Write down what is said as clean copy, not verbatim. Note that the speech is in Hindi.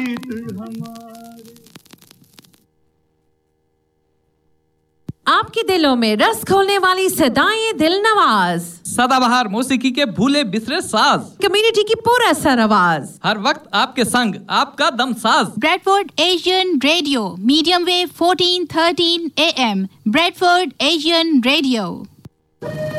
आपके दिलों में रस खोलने वाली सदाएं दिल नवाज, सदाबहार मौसीकी के भूले बिसरे साज, कम्युनिटी की पूरा सर आवाज, हर वक्त आपके संग आपका दम साज। Bradford Asian radio, medium wave 1413 AM, Bradford Asian radio.